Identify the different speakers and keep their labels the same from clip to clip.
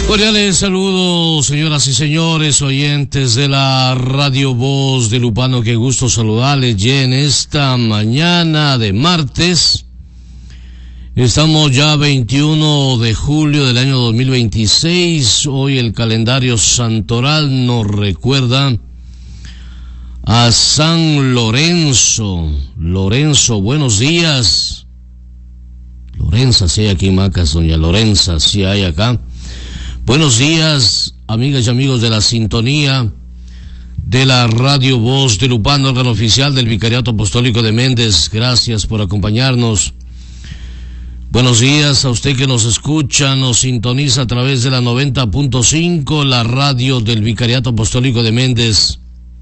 Speaker 1: Cordiales saludos, señoras y señores, oyentes de la Radio Voz de Lupano. Qué gusto saludarles ya en esta mañana de martes. Estamos ya 21 de julio del año 2026. Hoy el calendario santoral nos recuerda a San Lorenzo. Lorenzo, buenos días. Lorenza, sí hay aquí en Macas, doña Lorenza, sí hay acá. Buenos días, amigas y amigos de la sintonía de la Radio Voz de Lupano, órgano oficial del Vicariato Apostólico de Méndez. Gracias por acompañarnos. Buenos días a usted que nos escucha, nos sintoniza a través de la 90.5, la radio del Vicariato Apostólico de Méndez.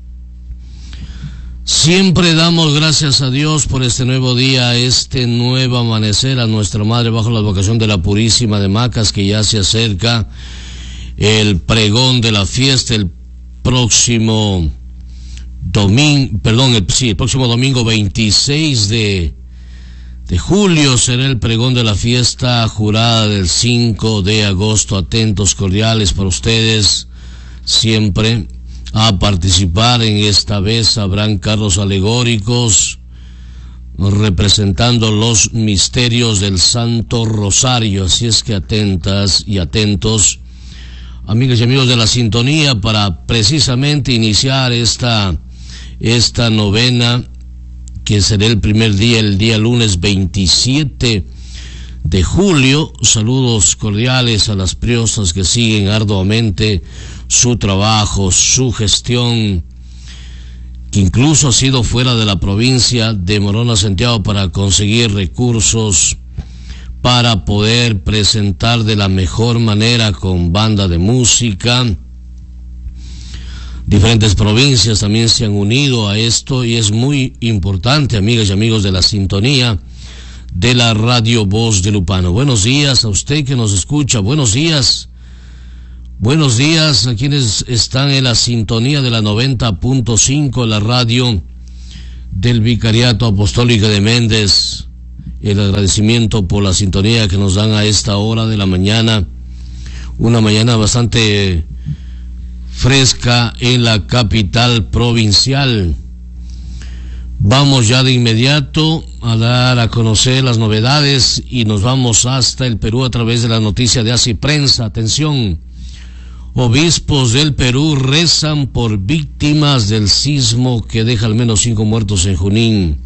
Speaker 1: Siempre damos gracias a Dios por este nuevo día, este nuevo amanecer, a nuestra Madre bajo la advocación de la Purísima de Macas, que ya se acerca el pregón de la fiesta el próximo domingo, el próximo domingo 26 de julio será el pregón de la fiesta jurada del 5 de agosto. Atentos cordiales para ustedes siempre a participar. En esta vez habrán carros alegóricos representando los misterios del Santo Rosario, así es que atentas y atentos, amigas y amigos de la sintonía, para precisamente iniciar esta novena, que será el primer día, el día lunes 27 de julio. Saludos cordiales a las priosas que siguen arduamente su trabajo, su gestión, que incluso ha sido fuera de la provincia de Morona Santiago para conseguir recursos para poder presentar de la mejor manera con banda de música. Diferentes provincias también se han unido a esto y es muy importante, amigas y amigos de la sintonía de la Radio Voz de Lupano. Buenos días a usted que nos escucha, buenos días. Buenos días a quienes están en la sintonía de la 90.5, la radio del Vicariato Apostólico de Méndez. El agradecimiento por la sintonía que nos dan a esta hora de la mañana, una mañana bastante fresca en la capital provincial. Vamos ya de inmediato a dar a conocer las novedades y nos vamos hasta el Perú a través de la noticia de Así Prensa. Atención. Obispos del Perú rezan por víctimas del sismo que deja al menos 5 muertos en Junín.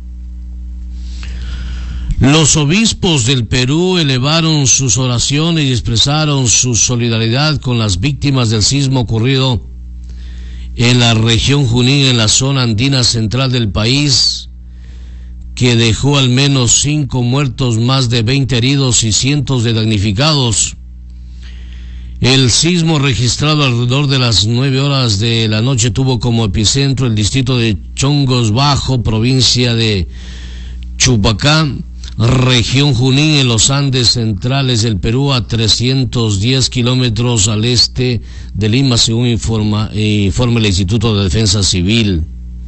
Speaker 1: Los obispos del Perú elevaron sus oraciones y expresaron su solidaridad con las víctimas del sismo ocurrido en la región Junín, en la zona andina central del país, que dejó al menos 5 muertos, más de 20 heridos y cientos de damnificados. El sismo registrado alrededor de las 9 horas de la noche tuvo como epicentro el distrito de Chongos Bajo, provincia de Chupacá, región Junín, en los Andes centrales del Perú, a 310 kilómetros al este de Lima, según informa el Instituto de Defensa Civil.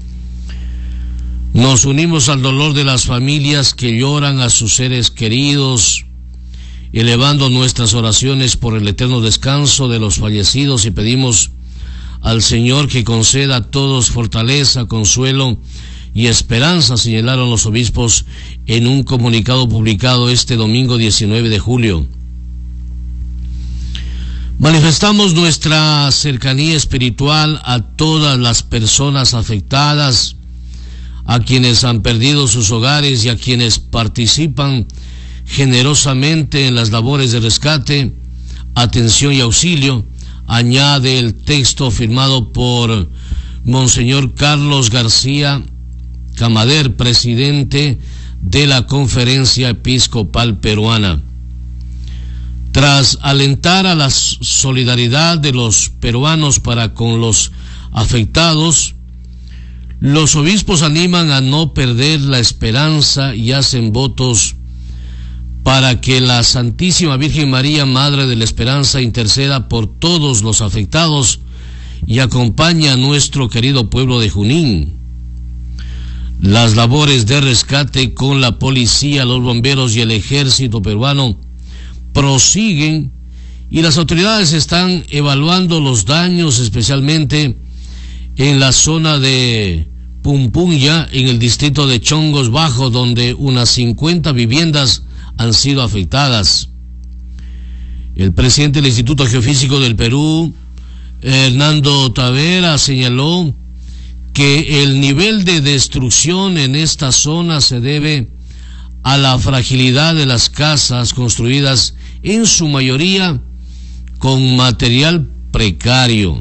Speaker 1: Nos unimos al dolor de las familias que lloran a sus seres queridos, elevando nuestras oraciones por el eterno descanso de los fallecidos, y pedimos al Señor que conceda a todos fortaleza, consuelo y esperanza, señalaron los obispos en un comunicado publicado este domingo 19 de julio. Manifestamos nuestra cercanía espiritual a todas las personas afectadas, a quienes han perdido sus hogares y a quienes participan generosamente en las labores de rescate, atención y auxilio, añade el texto firmado por Monseñor Carlos García Camader, presidente de la Conferencia Episcopal Peruana. Tras alentar a la solidaridad de los peruanos para con los afectados, los obispos animan a no perder la esperanza y hacen votos para que la Santísima Virgen María, Madre de la Esperanza, interceda por todos los afectados y acompañe a nuestro querido pueblo de Junín. Las labores de rescate con la policía, los bomberos y el ejército peruano prosiguen y las autoridades están evaluando los daños, especialmente en la zona de Pumpunya, en el distrito de Chongos Bajo, donde unas 50 viviendas han sido afectadas. El presidente del Instituto Geofísico del Perú, Hernando Tavera, señaló que el nivel de destrucción en esta zona se debe a la fragilidad de las casas construidas en su mayoría con material precario.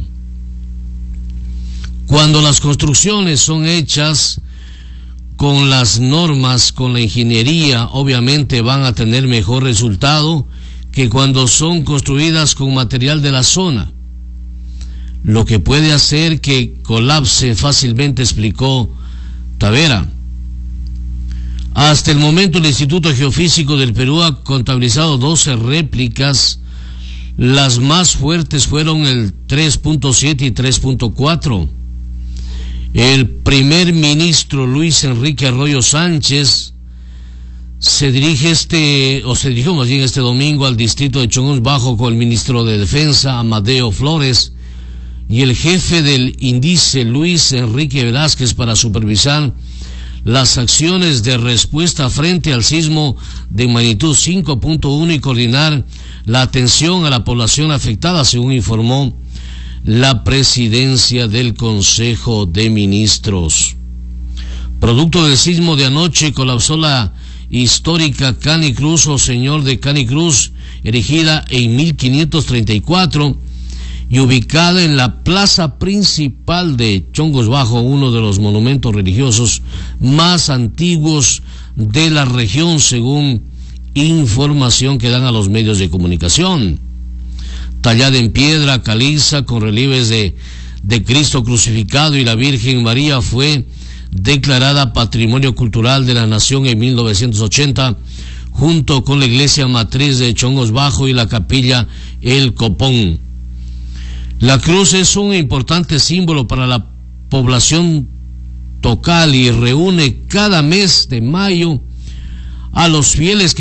Speaker 1: Cuando las construcciones son hechas con las normas, con la ingeniería, obviamente van a tener mejor resultado que cuando son construidas con material de la zona, lo que puede hacer que colapse fácilmente, explicó Tavera. Hasta el momento el Instituto Geofísico del Perú ha contabilizado 12 réplicas. Las más fuertes fueron el 3.7 y 3.4. El primer ministro Luis Enrique Arroyo Sánchez se dirigió más bien este domingo al distrito de Chongos Bajo con el ministro de Defensa, Amadeo Flores, y el jefe del índice, Luis Enrique Velázquez, para supervisar las acciones de respuesta frente al sismo de magnitud 5.1 y coordinar la atención a la población afectada, según informó la presidencia del Consejo de Ministros. Producto del sismo de anoche, colapsó la histórica Canicruz o Señor de Canicruz, erigida en 1534 y ubicada en la plaza principal de Chongos Bajo, uno de los monumentos religiosos más antiguos de la región, según información que dan a los medios de comunicación. Tallada en piedra caliza con relieves de Cristo crucificado y la Virgen María, fue declarada Patrimonio Cultural de la Nación en 1980, junto con la iglesia matriz de Chongos Bajo y la capilla El Copón. La cruz es un importante símbolo para la población local y reúne cada mes de mayo a los fieles que